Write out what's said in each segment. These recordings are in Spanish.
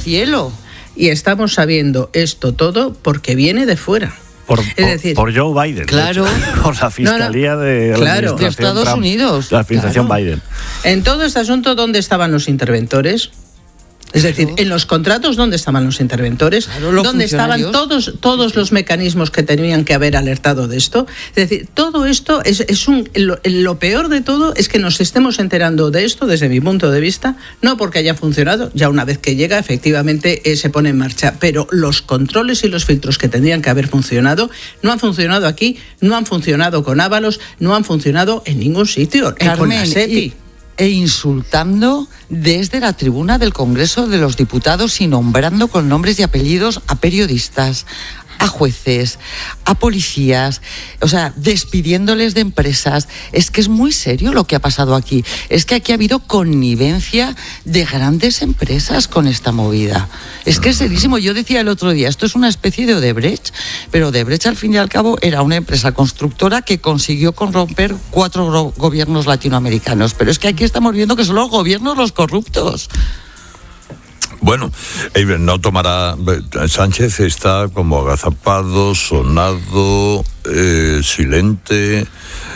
cielo. Y estamos sabiendo esto todo porque viene de fuera. Es decir, por Joe Biden. Claro. Por la Fiscalía de Estados Trump, Unidos. La administración Biden. En todo este asunto, ¿dónde estaban los interventores? Es decir, en los contratos, ¿dónde estaban los interventores? ¿Dónde estaban todos los mecanismos que tenían que haber alertado de esto? Es decir, todo esto lo peor de todo es que nos estemos enterando de esto, desde mi punto de vista, no porque haya funcionado, ya una vez que llega, efectivamente, se pone en marcha, pero los controles y los filtros que tendrían que haber funcionado, no han funcionado aquí, no han funcionado con Ábalos, no han funcionado en ningún sitio, con la SEPI. E insultando desde la tribuna del Congreso de los Diputados y nombrando con nombres y apellidos a periodistas, a jueces, a policías, o sea, despidiéndoles de empresas. Es que es muy serio lo que ha pasado aquí. Es que aquí ha habido connivencia de grandes empresas con esta movida. Es que es serísimo. Yo decía el otro día, esto es una especie de Odebrecht, pero Odebrecht al fin y al cabo era una empresa constructora que consiguió corromper 4 gobiernos latinoamericanos. Pero es que aquí estamos viendo que son los gobiernos los corruptos. Bueno, no tomará. Sánchez está como agazapado, sonado, silente,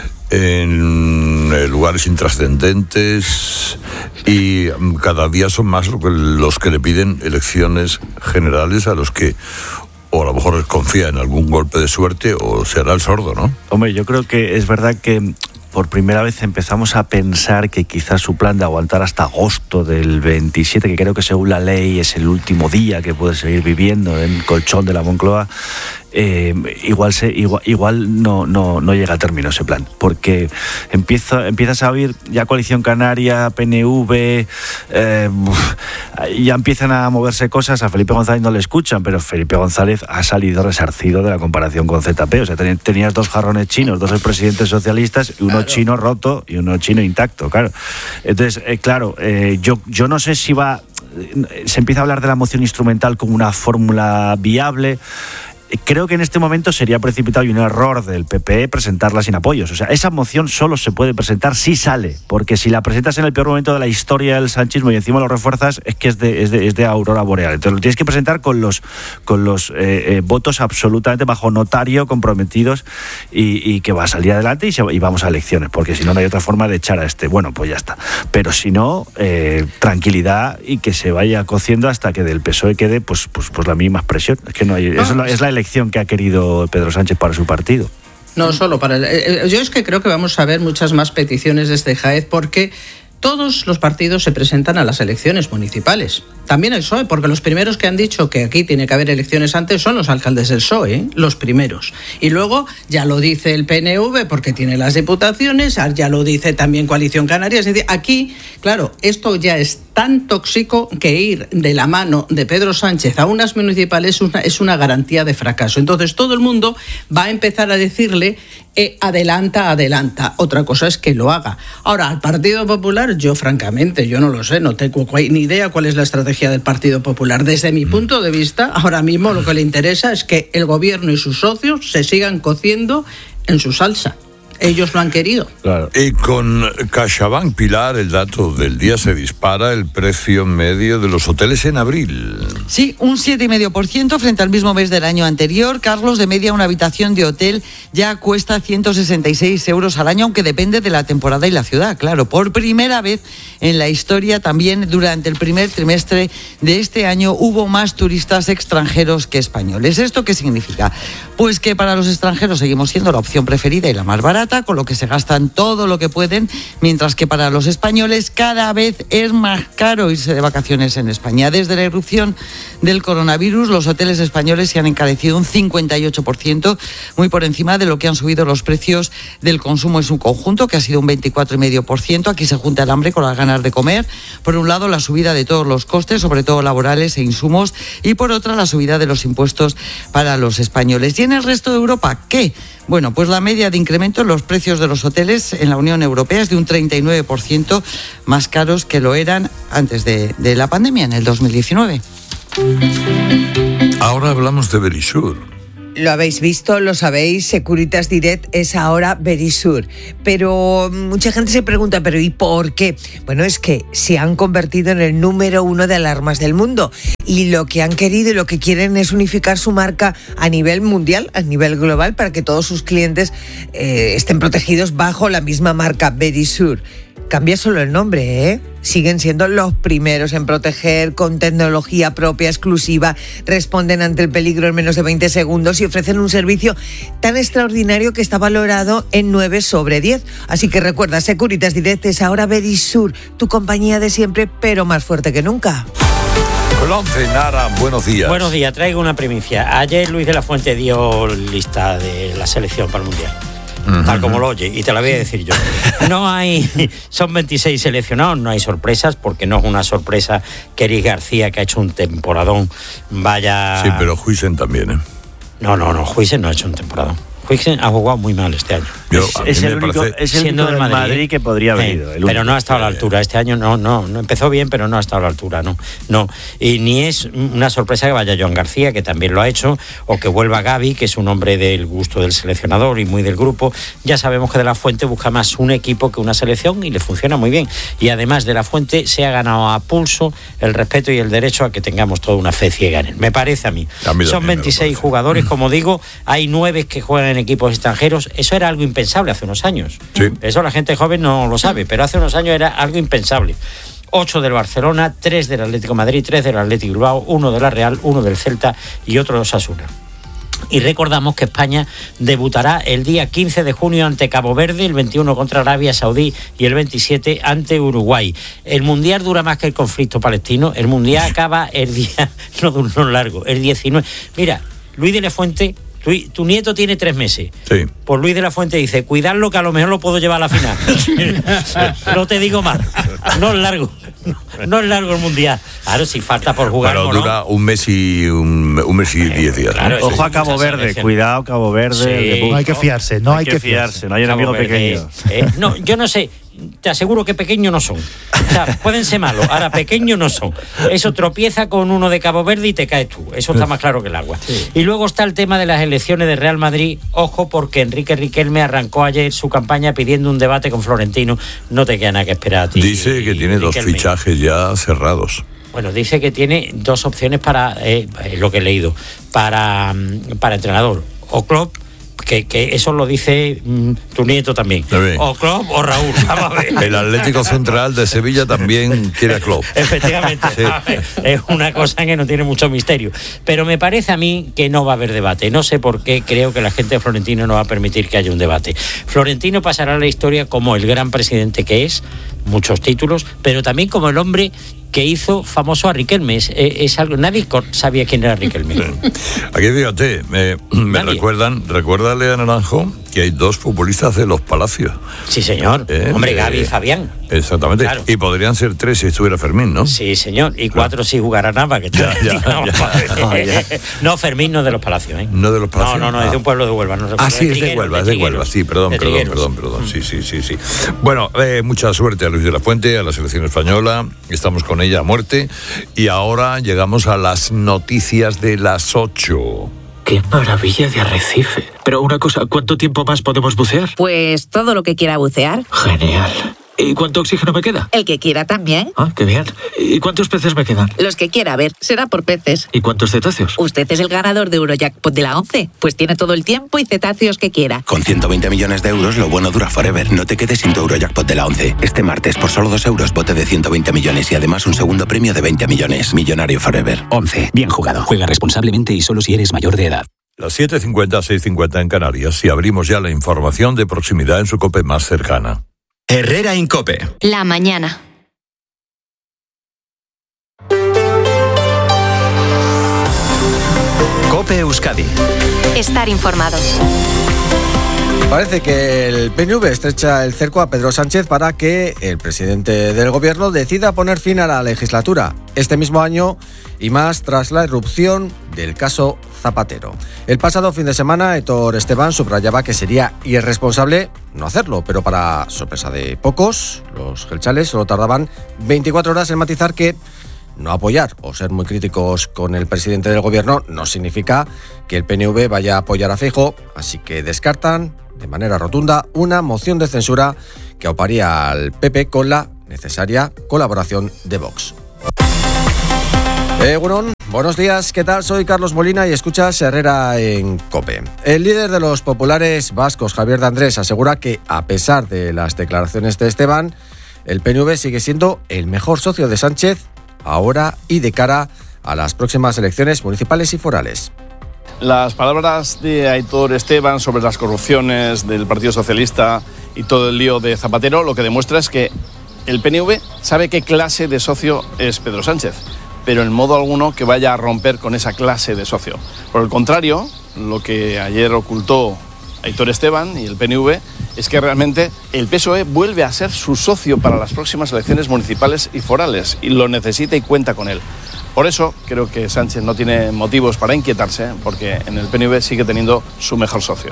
en lugares intrascendentes, y cada día son más los que le piden elecciones generales, a los que o a lo mejor confía en algún golpe de suerte o será el sordo, ¿no? Hombre, yo creo que es verdad que por primera vez empezamos a pensar que quizás su plan de aguantar hasta agosto del 27, que creo que según la ley es el último día que puede seguir viviendo en colchón de la Moncloa, igual no llega a término ese plan, porque empiezas a oír ya Coalición Canaria, PNV, ya empiezan a moverse cosas. A Felipe González no le escuchan, pero Felipe González ha salido resarcido de la comparación con ZP. O sea, tenías 2 jarrones chinos, 2 presidentes socialistas, y uno chino roto y uno chino intacto, claro. Entonces, yo no sé si se empieza a hablar de la moción instrumental como una fórmula viable. Creo que en este momento sería precipitado y un error del PP presentarla sin apoyos. O sea, esa moción solo se puede presentar si sale, porque si la presentas en el peor momento de la historia del sanchismo y encima lo refuerzas, es que es de aurora boreal. Entonces lo tienes que presentar con los votos absolutamente bajo notario, comprometidos, y que va a salir adelante y vamos a elecciones, porque si no, no hay otra forma de echar a este. Bueno, pues ya está. Pero si no, tranquilidad y que se vaya cociendo hasta que del PSOE quede pues la misma expresión. Es que no hay, es la elección que ha querido Pedro Sánchez para su partido. No solo para yo es que creo que vamos a ver muchas más peticiones desde Jaez, porque todos los partidos se presentan a las elecciones municipales. También el PSOE, porque los primeros que han dicho que aquí tiene que haber elecciones antes son los alcaldes del PSOE, los primeros. Y luego ya lo dice el PNV porque tiene las diputaciones, ya lo dice también Coalición Canaria. Es decir, aquí, claro, esto ya es tan tóxico que ir de la mano de Pedro Sánchez a unas municipales es una garantía de fracaso. Entonces todo el mundo va a empezar a decirle adelanta. Otra cosa es que lo haga. Ahora, al Partido Popular, yo francamente, yo no lo sé, no tengo ni idea cuál es la estrategia del Partido Popular. Desde mi punto de vista, ahora mismo lo que le interesa es que el gobierno y sus socios se sigan cociendo en su salsa. Ellos lo han querido. Claro. Y con CaixaBank, Pilar, el dato del día, se dispara el precio medio de los hoteles en abril. Sí, un 7,5% frente al mismo mes del año anterior. Carlos, de media una habitación de hotel ya cuesta 166 euros al año, aunque depende de la temporada y la ciudad, claro. Por primera vez en la historia, también durante el primer trimestre de este año, hubo más turistas extranjeros que españoles. ¿Esto qué significa? Pues que para los extranjeros seguimos siendo la opción preferida y la más barata, con lo que se gastan todo lo que pueden, mientras que para los españoles cada vez es más caro irse de vacaciones en España. Desde la irrupción del coronavirus, los hoteles españoles se han encarecido un 58%, muy por encima de lo que han subido los precios del consumo en su conjunto, que ha sido un 24,5%. Aquí se junta el hambre con las ganas de comer. Por un lado, la subida de todos los costes, sobre todo laborales e insumos, y por otra, la subida de los impuestos para los españoles. ¿Y en el resto de Europa qué? Bueno, pues la media de incremento en los precios de los hoteles en la Unión Europea es de un 39% más caros que lo eran antes de la pandemia, en el 2019. Ahora hablamos de Verisur. Lo habéis visto, lo sabéis, Securitas Direct es ahora Verisure. Pero mucha gente se pregunta, ¿pero y por qué? Bueno, es que se han convertido en el número 1 de alarmas del mundo. Y lo que han querido y lo que quieren es unificar su marca a nivel mundial, a nivel global, para que todos sus clientes estén protegidos bajo la misma marca Verisure. Cambia solo el nombre, ¿eh? Siguen siendo los primeros en proteger con tecnología propia, exclusiva, responden ante el peligro en menos de 20 segundos y ofrecen un servicio tan extraordinario que está valorado en 9 sobre 10. Así que recuerda, Securitas Direct es ahora Verisure, tu compañía de siempre, pero más fuerte que nunca. Colonce, Nara, buenos días. Buenos días, traigo una primicia. Ayer Luis de la Fuente dio lista de la selección para el Mundial. Tal como lo oye, y te la voy a decir yo. Son 26 seleccionados, no hay sorpresas, porque no es una sorpresa que Eric García, que ha hecho un temporadón, vaya... Sí, pero Huijsen también, ¿eh? No, Huijsen no ha hecho un temporadón. Huijsen ha jugado muy mal este año. Es el único del Madrid que podría haber ido. Pero no ha estado a la altura. Este año no empezó bien, pero no ha estado a la altura. No. Y ni es una sorpresa que vaya Joan García, que también lo ha hecho, o que vuelva Gavi, que es un hombre del gusto del seleccionador y muy del grupo. Ya sabemos que De la Fuente busca más un equipo que una selección y le funciona muy bien. Y además De la Fuente se ha ganado a pulso el respeto y el derecho a que tengamos toda una fe ciega en él. Me parece a mí. Son 26 jugadores, como digo, hay 9 que juegan en equipos extranjeros. Eso era algo impensable hace unos años. Sí. Eso la gente joven no lo sabe, pero hace unos años era algo impensable. 8 del Barcelona, 3 del Atlético de Madrid, 3 del Atlético Bilbao, 1 de la Real, 1 del Celta y otro de Osasuna. Y recordamos que España debutará el día 15 de junio ante Cabo Verde, el 21 contra Arabia Saudí y el 27 ante Uruguay. El Mundial dura más que el conflicto palestino. El Mundial acaba el día, no largo, el 19. Mira, Luis de la Fuente... Tu nieto tiene 3 meses. Sí. Pues Luis de la Fuente dice, cuidadlo que a lo mejor lo puedo llevar a la final. No te digo más. No es largo. No es largo el Mundial. Claro, si falta por jugar. Pero dura un mes y 10 días. Claro, ojo a Cabo Verde, cuidado Cabo Verde. Sí. No hay que fiarse, no hay que fiarse. No hay un amigo pequeño. No, yo no sé. Te aseguro que pequeños no son. O sea, pueden ser malos, ahora pequeños no son. Eso tropieza con uno de Cabo Verde y te caes tú. Eso está más claro que el agua. Sí. Y luego está el tema de las elecciones de Real Madrid. Ojo, porque Enrique Riquelme arrancó ayer su campaña pidiendo un debate con Florentino. No te queda nada que esperar a ti. Dice que tiene Riquelme. 2 fichajes ya cerrados. Bueno, dice que tiene 2 opciones para, lo que he leído, para entrenador. O Klopp, que eso lo dice tu nieto también. O Klopp o Raúl. Vamos a ver. El Atlético Central de Sevilla también quiere a Klopp. Efectivamente. Sí. Es una cosa que no tiene mucho misterio. Pero me parece a mí que no va a haber debate. No sé por qué creo que la gente de Florentino no va a permitir que haya un debate. Florentino pasará a la historia como el gran presidente que es, muchos títulos, pero también como el hombre que hizo famoso a Riquelme. Es algo, nadie sabía quién era Riquelme. Aquí fíjate, me recuérdale a Naranjo que hay 2 futbolistas de los Palacios. Sí, señor. Hombre, Gavi y Fabián. Exactamente. Claro. Y podrían ser 3 si estuviera Fermín, ¿no? Sí, señor. Y 4 si jugara Nava. Que No, Fermín no es de los Palacios, ¿eh? No de los Palacios. No, es de un pueblo de Huelva. No sí, es de Huelva. Sí, perdón. Sí. Bueno, mucha suerte a Luis de la Fuente, a la selección española. Estamos con ella a muerte. Y ahora llegamos a las noticias de las 8. ¡Qué maravilla de arrecife! Pero una cosa, ¿cuánto tiempo más podemos bucear? Pues todo lo que quiera bucear. Genial. ¿Y cuánto oxígeno me queda? El que quiera también. Ah, qué bien. ¿Y cuántos peces me quedan? Los que quiera, a ver, será por peces. ¿Y cuántos cetáceos? Usted es el ganador de Eurojackpot de la 11, pues tiene todo el tiempo y cetáceos que quiera. Con 120 millones de euros, lo bueno dura forever. No te quedes sin tu Eurojackpot de la 11. Este martes, por solo 2 euros, bote de 120 millones y además un segundo premio de 20 millones. Millonario forever. 11. Bien jugado. Juega responsablemente y solo si eres mayor de edad. Las 7:50, 6:50 en Canarias y abrimos ya la información de proximidad en su COPE más cercana. Herrera Incope. La mañana. COPE Euskadi. Estar informado. Parece que el PNV estrecha el cerco a Pedro Sánchez para que el presidente del gobierno decida poner fin a la legislatura este mismo año y más tras la irrupción del caso Zapatero. El pasado fin de semana, Héctor Esteban subrayaba que sería irresponsable no hacerlo, pero para sorpresa de pocos, los gelchales solo tardaban 24 horas en matizar que no apoyar o ser muy críticos con el presidente del gobierno no significa que el PNV vaya a apoyar a Feijóo, así que descartan de manera rotunda una moción de censura que auparía al PP con la necesaria colaboración de Vox. Egunon, buenos días, ¿qué tal? Soy Carlos Molina y escuchas Herrera en COPE. El líder de los populares vascos, Javier de Andrés, asegura que a pesar de las declaraciones de Esteban, el PNV sigue siendo el mejor socio de Sánchez ahora y de cara a las próximas elecciones municipales y forales. Las palabras de Aitor Esteban sobre las corrupciones del Partido Socialista y todo el lío de Zapatero lo que demuestra es que el PNV sabe qué clase de socio es Pedro Sánchez, pero en modo alguno que vaya a romper con esa clase de socio. Por el contrario, lo que ayer ocultó Aitor Esteban y el PNV es que realmente el PSOE vuelve a ser su socio para las próximas elecciones municipales y forales y lo necesita y cuenta con él. Por eso creo que Sánchez no tiene motivos para inquietarse, porque en el PNV sigue teniendo su mejor socio.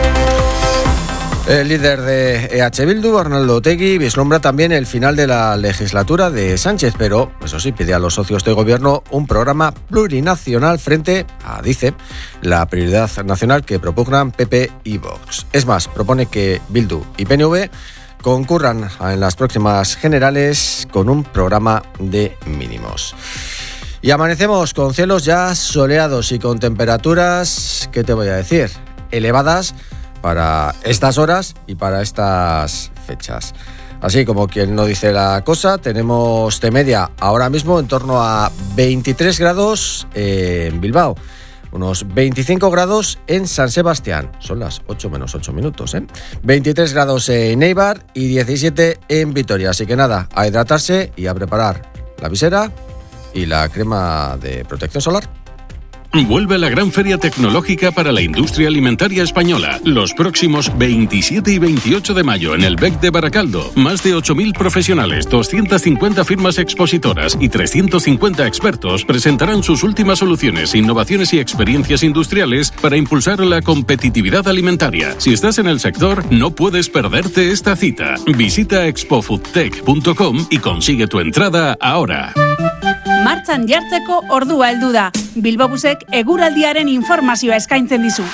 El líder de EH Bildu, Arnaldo Otegi, vislumbra también el final de la legislatura de Sánchez, pero, eso sí, pide a los socios de gobierno un programa plurinacional frente a, dice, la prioridad nacional que propugnan PP y Vox. Es más, propone que Bildu y PNV concurran en las próximas generales con un programa de mínimos. Y amanecemos con cielos ya soleados y con temperaturas, ¿qué te voy a decir?, elevadas para estas horas y para estas fechas. Así como quien no dice la cosa, tenemos de media ahora mismo en torno a 23 grados en Bilbao, unos 25 grados en San Sebastián, son las 8 menos 8 minutos, 23 grados en Eibar y 17 en Vitoria. Así que nada, a hidratarse y a preparar la visera y la crema de protección solar. Vuelve la gran feria tecnológica para la industria alimentaria española. Los próximos 27 y 28 de mayo en el BEC de Baracaldo. Más de 8.000 profesionales, 250 firmas expositoras y 350 expertos presentarán sus últimas soluciones, innovaciones y experiencias industriales para impulsar la competitividad alimentaria. Si estás en el sector, no puedes perderte esta cita. Visita expofoodtech.com y consigue tu entrada ahora. Martxan jartzeko ordua heldu da. Bilbobusek eguraldiaren informazioa eskaintzen dizu.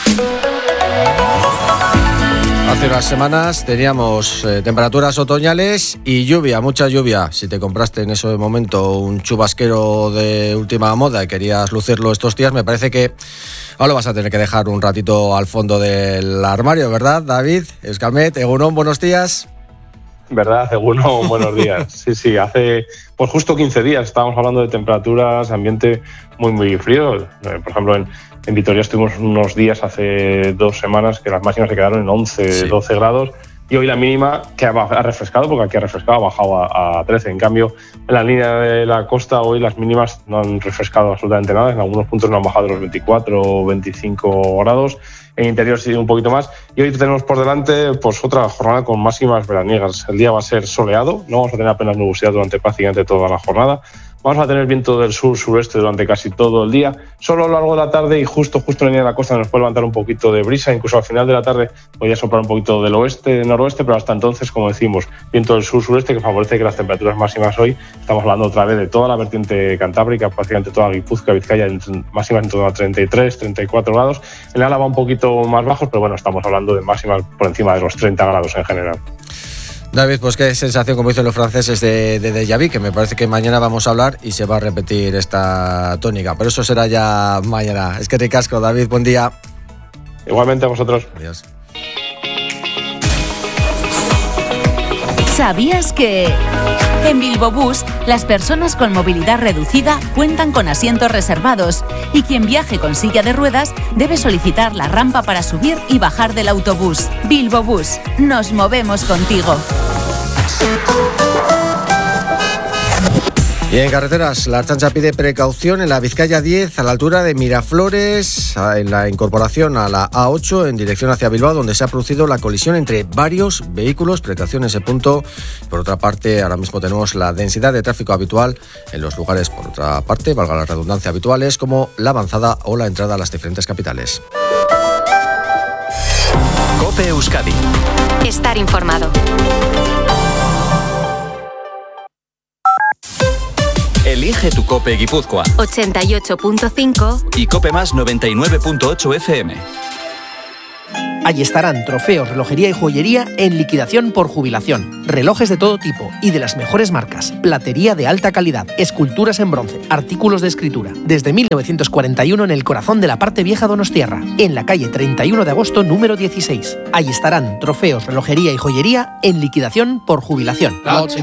Hace unas semanas teníamos temperaturas otoñales y lluvia, mucha lluvia. Si te compraste en ese momento un chubasquero de última moda y querías lucirlo estos días, me parece que ahora lo vas a tener que dejar un ratito al fondo del armario, ¿verdad, David? Escalmet, Egunon, buenos días. ¿Verdad? Egunon, buenos días. Sí, hace pues justo 15 días estábamos hablando de temperaturas, ambiente muy frío. Por ejemplo, en Vitoria estuvimos unos días hace 2 semanas que las máximas se quedaron en 11, 12 grados y hoy la mínima, que ha refrescado, porque aquí ha refrescado, ha bajado a 13. En cambio, en la línea de la costa hoy las mínimas no han refrescado absolutamente nada. En algunos puntos no han bajado de los 24 o 25 grados. En interior sí un poquito más. Y hoy tenemos por delante pues otra jornada con máximas veraniegas. El día va a ser soleado, no vamos a tener apenas nubosidad durante prácticamente toda la jornada. Vamos a tener viento del sur-sureste durante casi todo el día. Solo a lo largo de la tarde y justo en la línea de la costa nos puede levantar un poquito de brisa. Incluso al final de la tarde podría soplar un poquito del oeste-noroeste, pero hasta entonces, como decimos, viento del sur-sureste que favorece que las temperaturas máximas hoy, estamos hablando otra vez de toda la vertiente cantábrica, prácticamente toda Guipúzcoa, Vizcaya, máximas en torno a 33, 34 grados. En Álava un poquito más bajos, pero bueno, estamos hablando de máximas por encima de los 30 grados en general. David, pues qué sensación, como dicen los franceses, de déjà vu, que me parece que mañana vamos a hablar y se va a repetir esta tónica, pero eso será ya mañana. Es que ricasco, David, buen día. Igualmente a vosotros. Adiós. ¿Sabías que...? En Bilbobús, las personas con movilidad reducida cuentan con asientos reservados y quien viaje con silla de ruedas debe solicitar la rampa para subir y bajar del autobús. Bilbobús, nos movemos contigo. Y en carreteras, la Ertzaintza pide precaución en la Vizcaya 10 a la altura de Miraflores, en la incorporación a la A8 en dirección hacia Bilbao, donde se ha producido la colisión entre varios vehículos. Precaución en ese punto. Por otra parte, ahora mismo tenemos la densidad de tráfico habitual en los lugares, por otra parte, valga la redundancia, habituales, como la avanzada o la entrada a las diferentes capitales. COPE Euskadi. Estar informado. El Elige tu COPE Guipúzcoa. 88.5 Y COPE Más 99.8 FM. Allí estarán trofeos, relojería y joyería en liquidación por jubilación. Relojes de todo tipo y de las mejores marcas. Platería de alta calidad. Esculturas en bronce. Artículos de escritura. Desde 1941 en el corazón de la parte vieja donostiarra. En la calle 31 de agosto número 16. Allí estarán trofeos, relojería y joyería en liquidación por jubilación.